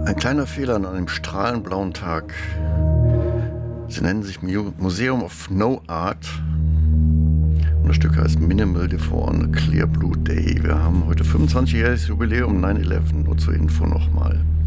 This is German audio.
Ein kleiner Fehler an einem strahlend blauen Tag. Sie nennen sich Museum of No Art und das Stück heißt Minimal Defor on a Clear Blue Day. Wir haben heute 25-jähriges Jubiläum 9/11, nur zur Info nochmal.